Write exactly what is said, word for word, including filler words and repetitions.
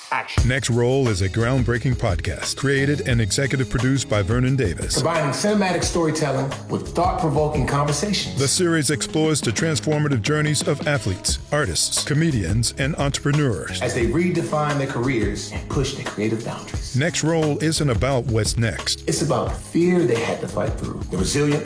action. Next Roll is a groundbreaking podcast created and executive produced by Vernon Davis. Combining cinematic storytelling with thought-provoking conversations. The series explores the transformative journeys of athletes, artists, comedians, and entrepreneurs as they redefine their careers and push their creative boundaries. Next Roll isn't about what's next. It's about the fear they had to fight through, the resilience